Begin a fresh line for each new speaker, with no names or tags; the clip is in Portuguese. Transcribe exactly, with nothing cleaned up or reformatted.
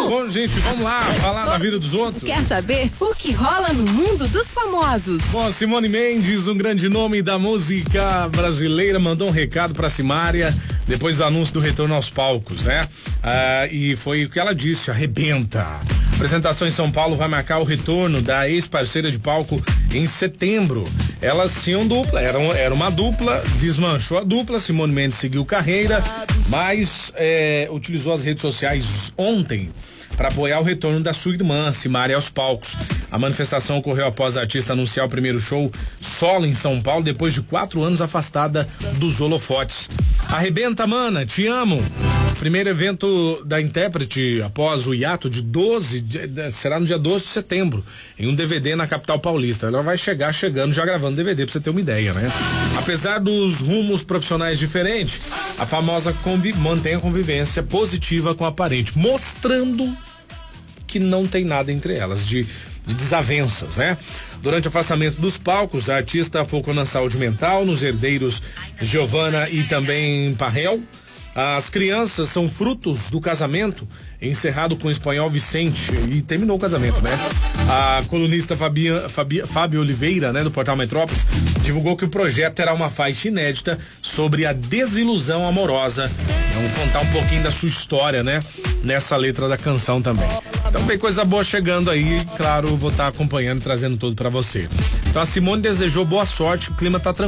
Bom, gente, vamos lá falar da vida dos outros.
Quer saber o que rola no mundo dos famosos?
Bom, Simone Mendes, um grande nome da música brasileira, mandou um recado pra Simária depois do anúncio do retorno aos palcos, né? Ah, e foi o que ela disse, arrebenta. A apresentação em São Paulo vai marcar o retorno da ex-parceira de palco em setembro. Elas tinham dupla, eram, era uma dupla, desmanchou a dupla, Simone Mendes seguiu carreira, mas é, utilizou as redes sociais ontem para apoiar o retorno da sua irmã, Simária, aos palcos. A manifestação ocorreu após a artista anunciar o primeiro show solo em São Paulo, depois de quatro anos afastada dos holofotes. Arrebenta, mana, te amo. Primeiro evento da intérprete após o hiato de doze, de, será no dia doze de setembro, em um D V D na capital paulista. Ela vai chegar chegando, já gravando D V D, pra você ter uma ideia, né? Apesar dos rumos profissionais diferentes, a famosa convi- mantém a convivência positiva com a parente, mostrando que não tem nada entre elas de, de desavenças, né? Durante o afastamento dos palcos, a artista focou na saúde mental, nos herdeiros Giovanna e também Parrel. As crianças são frutos do casamento encerrado com o espanhol Vicente, e terminou o casamento, né? A colunista Fabia, Fabia, Fábio Oliveira, né, do Portal Metrópolis, divulgou que o projeto terá uma faixa inédita sobre a desilusão amorosa. Vamos contar um pouquinho da sua história, né? Nessa letra da canção também. Então tem coisa boa chegando aí, claro, vou estar acompanhando e trazendo tudo pra você. Então a Simone desejou boa sorte, o clima tá tranquilo.